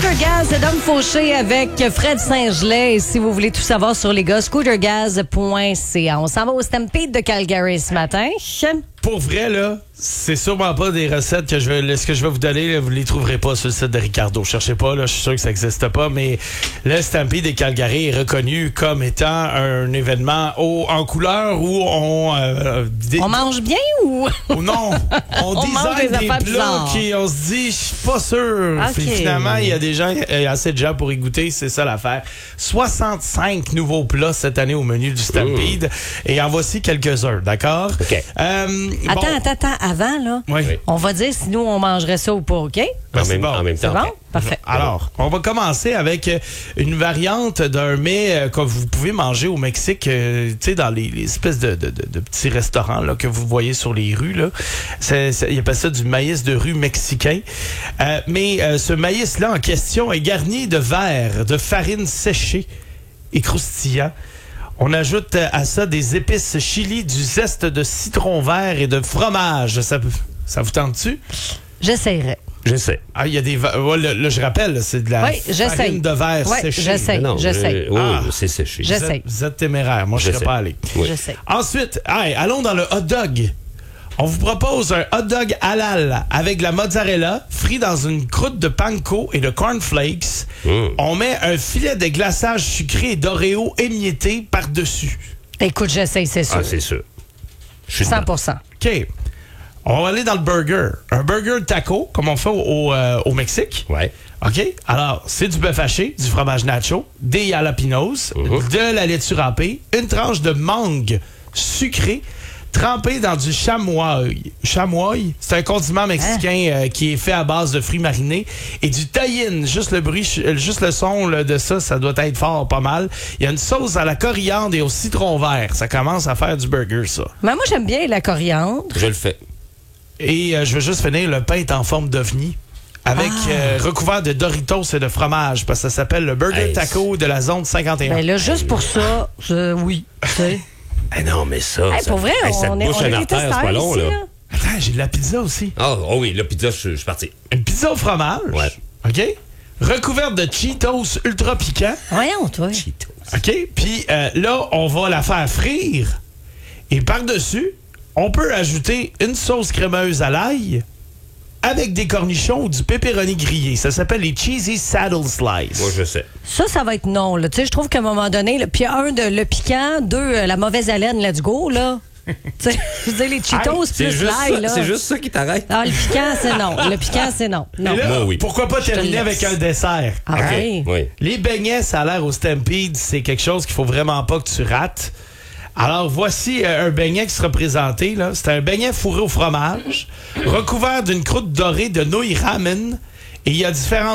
Scooter Gaz et Dom Fauché avec Fred Saint-Gelais. Et si vous voulez tout savoir sur les gars, scootergaz.ca. On s'en va au Stampede de Calgary ce matin. Pour vrai, là, c'est sûrement pas des recettes que je vais vous donner. Là, vous les trouverez pas sur le site de Ricardo. Cherchez pas, là, je suis sûr que ça n'existe pas. Mais le Stampede de Calgary est reconnu comme étant un événement en couleur où on mange bien ou non, on design des plats qui on se dit, je suis pas sûr. Okay. Finalement, il y a des gens, assez de gens pour y goûter, c'est ça l'affaire. 65 nouveaux plats cette année au menu du Stampede. Et en voici quelques-uns, d'accord? OK. Attends, avant, là, oui. On va dire si nous, on mangerait ça ou pas, OK? Ben, En même temps. C'est bon? Parfait. Alors, on va commencer avec une variante d'un mets que vous pouvez manger au Mexique, tu sais, dans les espèces de petits restaurants là, que vous voyez sur les rues. Là. Ils appellent ça du maïs de rue mexicain. Mais ce maïs-là en question est garni de verre, de farine séchée et croustillant. On ajoute à ça des épices chili, du zeste de citron vert et de fromage. Ça vous tente-tu? J'essaierai. J'essaie. Ah, il y a des... là, je rappelle, c'est de la farine de verre séchée. J'essaie. C'est séché. J'essaie. Vous êtes téméraire. Moi, je ne serais pas allé. Oui. J'essaie. Ensuite, allons dans le hot dog. On vous propose un hot dog halal avec de la mozzarella frit dans une croûte de panko et de cornflakes. On met un filet de glaçage sucré et d'Oreo émietté par-dessus. Écoute, j'essaie, c'est sûr. Ah, c'est sûr. Je suis 100%. OK. On va aller dans le burger. Un burger taco, comme on fait au Mexique. Ouais. OK? Alors, c'est du bœuf haché, du fromage nacho, des jalapenos, de la laitue râpée, une tranche de mangue sucrée, trempée dans du chamoy. Chamoy, c'est un condiment mexicain qui est fait à base de fruits marinés et du tahine. Juste le son là, de ça doit être fort, pas mal. Il y a une sauce à la coriandre et au citron vert. Ça commence à faire du burger, ça. Mais moi, j'aime bien la coriandre. Je le fais. Et je veux juste finir, le pain est en forme d'ovni. Avec recouvert de Doritos et de fromage, parce que ça s'appelle le Burger Taco de la zone 51. Ben là, juste pour ça, oui. Tu sais. Non, mais ça. Pour vrai, ça on te bouche est une des artère, c'est pas testeurs long, ici, là. là. Attends, j'ai de la pizza aussi. Oh oui, la pizza, je suis parti. Une pizza au fromage. Ouais. OK? Recouverte de Cheetos ultra piquants. Voyons, toi. Cheetos. OK? Puis là, on va la faire frire. Et par-dessus, on peut ajouter une sauce crémeuse à l'ail avec des cornichons ou du pepperoni grillé. Ça s'appelle les Cheesy Saddle Slice. Moi, je sais. Ça va être non. Là. Tu sais, je trouve qu'à un moment donné, puis le piquant, 2, la mauvaise haleine, let's go, là. Tu sais, je veux dire, les Cheetos plus l'ail, là. C'est juste ça qui t'arrête. Ah, le piquant, c'est non. Le piquant, c'est non. Non. Et là, Moi, oui. pourquoi pas terminer avec un dessert? Ah, OK. ouais. Oui. Les beignets, ça a l'air au Stampede, c'est quelque chose qu'il faut vraiment pas que tu rates. Alors, voici un beignet qui sera présenté. Là. C'est un beignet fourré au fromage, recouvert d'une croûte dorée de nouilles ramen. Et il y a différentes